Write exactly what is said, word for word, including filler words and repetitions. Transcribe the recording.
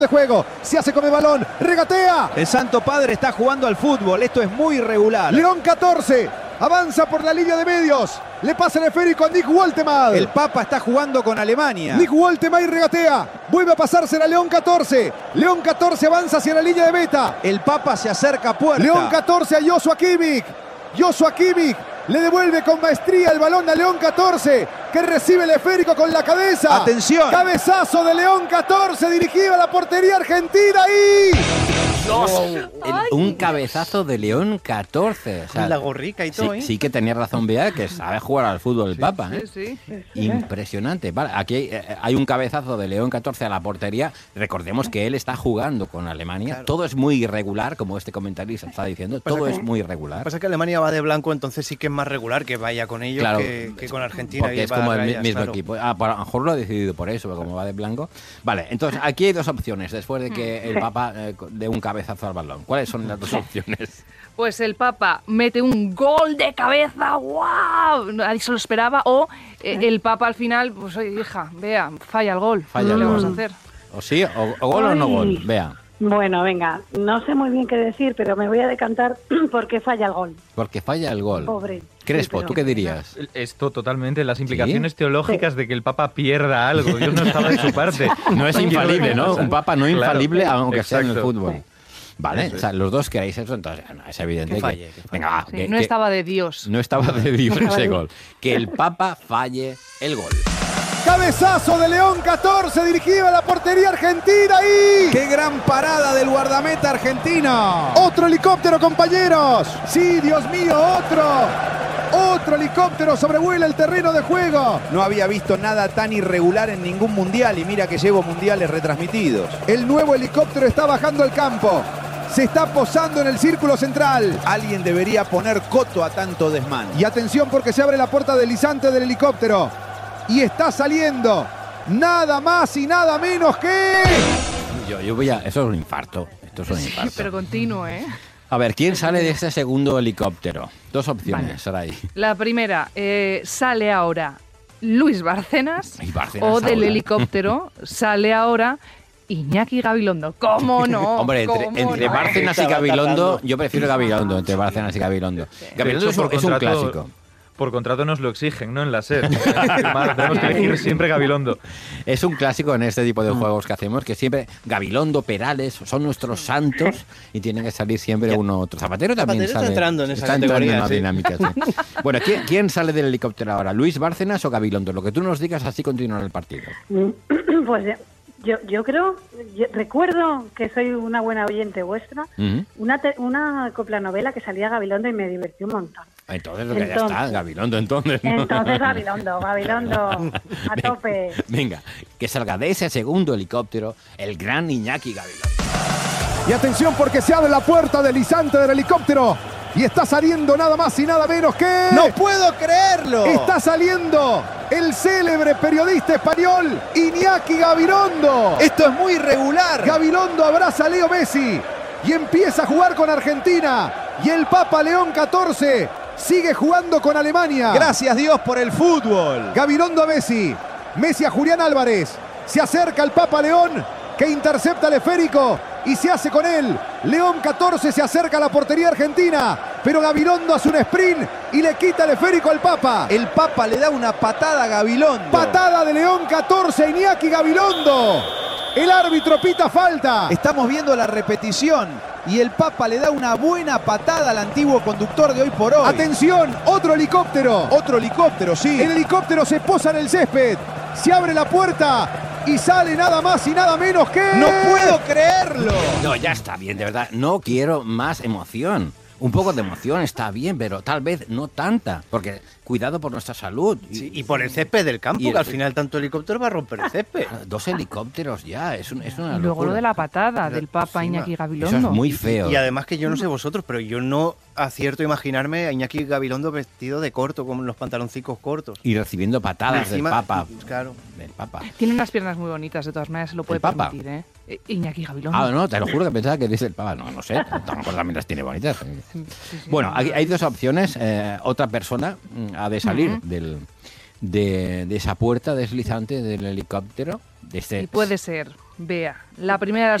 de juego, se hace con el balón, regatea. El Santo Padre está jugando al fútbol, esto es muy irregular. León catorce, avanza por la línea de medios, le pasa el esférico a Nick Woltemade. El Papa está jugando con Alemania. Nick Woltemade regatea, vuelve a pasársela a León catorce. León catorce avanza hacia la línea de meta. El Papa se acerca a puerta. León catorce a Joshua Kimmich. Joshua Kimmich le devuelve con maestría el balón a León catorce, que recibe el esférico con la cabeza. ¡Atención! Cabezazo de León catorce dirigido a la portería argentina y... Wow, el, un cabezazo de León catorce. O sea, la gorrica y todo, sí, ¿eh? sí que tenía razón Bea, que sabe jugar al fútbol el sí, Papa, ¿eh? Sí, sí. Impresionante. Vale, aquí hay, hay un cabezazo de León catorce a la portería. Recordemos que él está jugando con Alemania. Claro. Todo es muy irregular, como este comentarista está diciendo. Todo es muy irregular. Pasa que Alemania va de blanco, entonces sí que es más regular que vaya con ellos, claro, que, que con Argentina. Porque y es va como a el rayas, mismo claro. equipo. Ah, a lo mejor lo ha decidido por eso, como va de blanco. Vale, entonces aquí hay dos opciones después de que el Papa eh, dé un cabezazo al balón. ¿Cuáles son las dos opciones? Pues el Papa mete un gol de cabeza, ¡guau! Nadie se lo esperaba. O eh, el Papa al final, pues oye, hija, vea, falla el gol. Falla ¿Qué el le gol. vamos a hacer? ¿O sí? ¿O, o gol Ay. o no gol? Vea. Bueno, venga, no sé muy bien qué decir, pero me voy a decantar porque falla el gol. Porque falla el gol. Pobre. Crespo, sí, pero... ¿tú qué dirías? Esto totalmente, las implicaciones ¿Sí? teológicas sí. de que el Papa pierda algo. Dios no estaba de su parte. No es infalible, ¿no? Un Papa no infalible, claro, aunque exacto. sea en el fútbol. Sí. Vale, Eso o sea, es. los dos queréis eso, entonces no, es evidente que falle, que, que falle. Venga, va, Sí, que, no que estaba de Dios. No estaba de Dios ese gol. Que el Papa falle el gol. Cabezazo de León catorce dirigido a la portería argentina y... ¡Qué gran parada del guardameta argentino! ¡Otro helicóptero, compañeros! ¡Sí, Dios mío, otro! ¡Otro helicóptero sobrevuela el terreno de juego! No había visto nada tan irregular en ningún mundial y mira que llevo mundiales retransmitidos. El nuevo helicóptero está bajando al campo. Se está posando en el círculo central. Alguien debería poner coto a tanto desmán. Y atención porque se abre la puerta deslizante del helicóptero. Y está saliendo nada más y nada menos que... Yo, yo voy a... Eso es un infarto. Esto es un infarto. Sí, pero continuo, ¿eh? A ver, ¿quién sale de este segundo helicóptero? Dos opciones, vale. Saray. La primera, eh, sale ahora Luis Bárcenas. Y Bárcenas o del ahora. helicóptero sale ahora... Iñaki Gabilondo, ¿cómo no? Hombre, entre, ¿Cómo entre no? Bárcenas y Gabilondo, yo prefiero Gabilondo, entre Bárcenas y Gabilondo. Gabilondo es, por es un contrato, clásico. Por contrato nos lo exigen, ¿no? En la SER. Tenemos que elegir siempre Gabilondo. Es un clásico en este tipo de juegos que hacemos, que siempre Gabilondo, Perales, son nuestros santos y tienen que salir siempre uno u otro. Zapatero también Zapatero sale. está entrando en esa está entrando categoría, en la sí. dinámica, sí. Bueno, ¿quién, ¿quién sale del helicóptero ahora? ¿Luis Bárcenas o Gabilondo? Lo que tú nos digas, así continuará el partido. Pues yo, yo creo, yo recuerdo que soy una buena oyente vuestra, Uh-huh. una, te, una coplanovela que salía Gabilondo y me divertí un montón. Entonces, lo que Entonces, ya está, Gabilondo, entonces. ¿no? Entonces Gabilondo, Gabilondo, a tope. Venga, que salga de ese segundo helicóptero el gran Iñaki Gabilondo. Y atención porque se abre la puerta deslizante del helicóptero. Y está saliendo nada más y nada menos que... ¡No puedo creerlo! Está saliendo el célebre periodista español Iñaki Gabilondo. Esto es muy irregular. Gabilondo abraza a Leo Messi y empieza a jugar con Argentina. Y el Papa León catorce sigue jugando con Alemania. Gracias Dios por el fútbol. Gabilondo a Messi. Messi a Julián Álvarez. Se acerca el Papa León, que intercepta el esférico y se hace con él. León catorce se acerca a la portería argentina, pero Gabilondo hace un sprint y le quita el esférico al Papa. El Papa le da una patada a Gabilondo. Patada de León catorce, Iñaki Gabilondo. El árbitro pita falta. Estamos viendo la repetición y el Papa le da una buena patada al antiguo conductor de Hoy por Hoy. Atención, otro helicóptero. Otro helicóptero, sí. El helicóptero se posa en el césped. Se abre la puerta y sale nada más y nada menos que... ¡No puedo creerlo! No, ya está bien, de verdad. No quiero más emoción. Un poco de emoción está bien, pero tal vez no tanta. Porque cuidado por nuestra salud. Sí, y por el césped del campo, el, que al final tanto helicóptero va a romper el césped. Dos helicópteros ya, es, un, es una Y luego locura. lo de la patada Pero del Papa encima, Iñaki Gabilondo. Eso es muy feo. Y, y además que yo no sé vosotros, pero yo no acierto a imaginarme a Iñaki Gabilondo vestido de corto, con los pantaloncicos cortos. Y recibiendo patadas Encima, del Papa. Claro. Del Papa. Tiene unas piernas muy bonitas, de todas maneras se lo puede ¿El Papa? permitir, ¿eh? Eh, Iñaki Gabilondo. Ah, no, te lo juro que pensaba que dice el Papa. No, no sé. A lo mejor también las tiene bonitas. Sí, sí, Bueno, no, hay, no. hay dos opciones. Eh, otra persona mm, ha de salir Ujú. del, de, de esa puerta deslizante del helicóptero. De este, Y puede ser Bea, la primera de las